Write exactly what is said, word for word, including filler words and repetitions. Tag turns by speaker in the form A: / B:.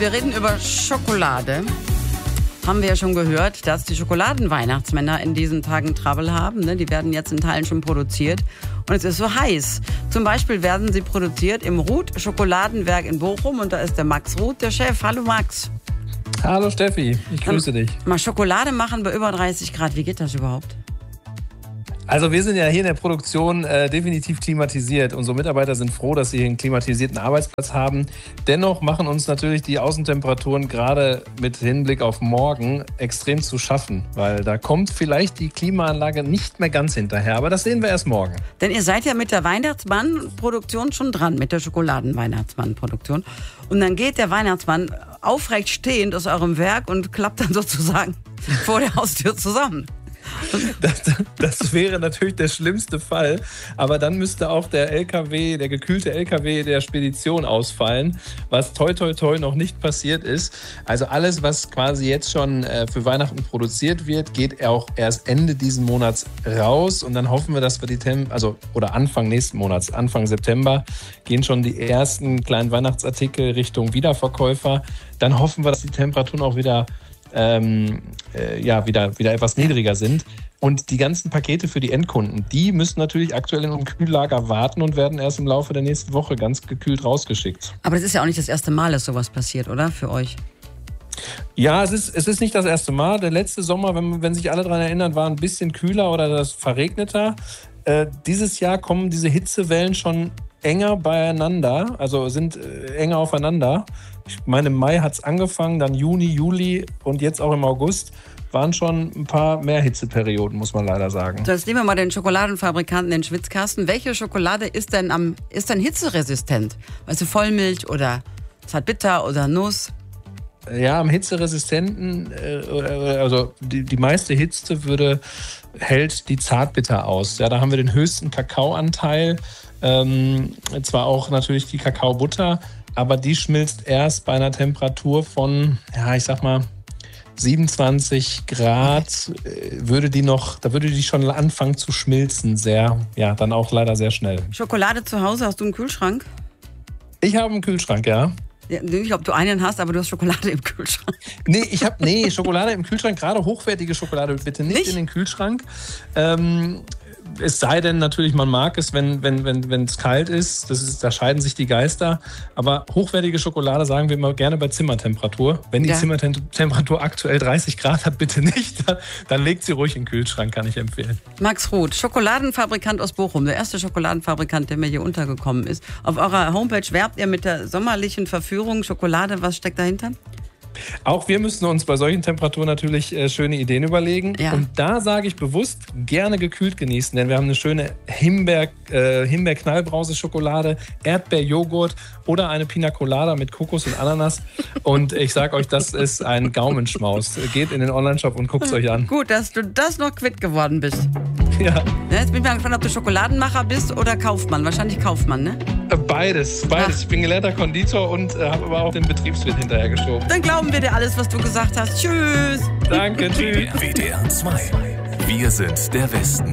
A: wir reden über Schokolade. Haben wir ja schon gehört, dass die Schokoladenweihnachtsmänner in diesen Tagen Trouble haben. Ne? Die werden jetzt in Teilen schon produziert. Und es ist so heiß. Zum Beispiel werden sie produziert im Ruth Schokoladenwerk in Bochum. Und da ist der Max Ruth, der Chef. Hallo Max.
B: Hallo Steffi, ich grüße dich.
A: Mal Schokolade machen bei über dreißig Grad. Wie geht das überhaupt?
B: Also wir sind ja hier in der Produktion äh, definitiv klimatisiert. Unsere Mitarbeiter sind froh, dass sie hier einen klimatisierten Arbeitsplatz haben. Dennoch machen uns natürlich die Außentemperaturen gerade mit Hinblick auf morgen extrem zu schaffen. Weil da kommt vielleicht die Klimaanlage nicht mehr ganz hinterher. Aber das sehen wir erst morgen.
A: Denn ihr seid ja mit der Weihnachtsmann-Produktion schon dran, mit der Schokoladen-Weihnachtsmann-Produktion. Und dann geht der Weihnachtsmann aufrecht stehend aus eurem Werk und klappt dann sozusagen vor der Haustür zusammen.
B: Das, das wäre natürlich der schlimmste Fall, aber dann müsste auch der L K W, der gekühlte L K W der Spedition ausfallen, was toi toi toi noch nicht passiert ist. Also alles, was quasi jetzt schon äh, für Weihnachten produziert wird, geht auch erst Ende diesen Monats raus und dann hoffen wir, dass wir die Tem- also oder Anfang nächsten Monats, Anfang September gehen schon die ersten kleinen Weihnachtsartikel Richtung Wiederverkäufer. Dann hoffen wir, dass die Temperaturen auch wieder Ähm, äh, ja, wieder, wieder etwas niedriger sind. Und die ganzen Pakete für die Endkunden, die müssen natürlich aktuell in einem Kühllager warten und werden erst im Laufe der nächsten Woche ganz gekühlt rausgeschickt.
A: Aber das ist ja auch nicht das erste Mal, dass sowas passiert, oder? Für euch?
B: Ja, es ist, es ist nicht das erste Mal. Der letzte Sommer, wenn, wenn sich alle daran erinnern, war ein bisschen kühler oder das verregneter. Äh, dieses Jahr kommen diese Hitzewellen schon enger beieinander, also sind äh, enger aufeinander. Ich meine, im Mai hat es angefangen, dann Juni, Juli und jetzt auch im August waren schon ein paar mehr Hitzeperioden, muss man leider sagen.
A: So, jetzt nehmen wir mal den Schokoladenfabrikanten in den Schwitzkasten. Welche Schokolade ist denn, am, ist denn hitzeresistent? Weißt du, Vollmilch oder Zartbitter oder Nuss?
B: Ja, am hitzeresistenten, äh, also die, die meiste Hitze würde, hält die Zartbitter aus. Ja, da haben wir den höchsten Kakaoanteil, ähm, zwar auch natürlich die Kakaobutter, aber die schmilzt erst bei einer Temperatur von, ja, ich sag mal, siebenundzwanzig Grad, würde die noch, da würde die schon anfangen zu schmilzen, sehr, ja, dann auch leider sehr schnell.
A: Schokolade zu Hause, hast du einen Kühlschrank?
B: Ich habe einen Kühlschrank, ja.
A: Ja, nicht, ob du einen hast, aber du hast Schokolade im Kühlschrank.
B: Nee, ich habe nee, Schokolade im Kühlschrank, gerade hochwertige Schokolade bitte nicht, nicht? in den Kühlschrank. Ähm, es sei denn natürlich, man mag es, wenn wenn wenn wenn es kalt ist. Das ist, da scheiden sich die Geister. Aber hochwertige Schokolade sagen wir immer gerne bei Zimmertemperatur. Wenn die ja. Zimmertemperatur aktuell dreißig Grad hat, bitte nicht. Dann, dann legt sie ruhig in den Kühlschrank, kann ich empfehlen.
A: Max Ruth, Schokoladenfabrikant aus Bochum, der erste Schokoladenfabrikant, der mir hier untergekommen ist. Auf eurer Homepage werbt ihr mit der sommerlichen Verführung Schokolade. Was steckt dahinter?
B: Auch wir müssen uns bei solchen Temperaturen natürlich äh, schöne Ideen überlegen. Ja. Und da sage ich bewusst, gerne gekühlt genießen, denn wir haben eine schöne Himbeer, äh, Himbeer-Knallbrause-Schokolade, Erdbeerjoghurt oder eine Pina Colada mit Kokos und Ananas. Und ich sage euch, das ist ein Gaumenschmaus. Geht in den Onlineshop und guckt es euch an.
A: Gut, dass du das noch quitt geworden bist.
B: Ja.
A: Jetzt bin ich mal gespannt, ob du Schokoladenmacher bist oder Kaufmann. Wahrscheinlich Kaufmann, ne?
B: Beides, beides. Ach. Ich bin gelernter Konditor und äh, habe aber auch den Betriebswirt hinterhergeschoben.
A: Dann glauben wir dir alles, was du gesagt hast. Tschüss.
B: Danke, tschüss.
C: W D R zwei. Wir sind der Westen.